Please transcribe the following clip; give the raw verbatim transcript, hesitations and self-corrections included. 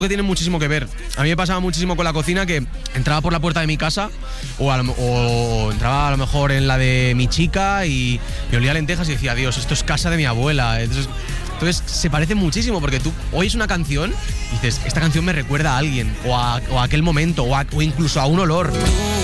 que tiene muchísimo que ver. A mí me pasaba muchísimo con la cocina que entraba por la puerta de mi casa o, a lo, o entraba a lo mejor en la de mi chica y me olía a lentejas y decía, Dios, esto es casa de mi abuela. Entonces, entonces se parece muchísimo porque tú oyes una canción y dices, esta canción me recuerda a alguien o a, o a aquel momento o, a, o incluso a un olor.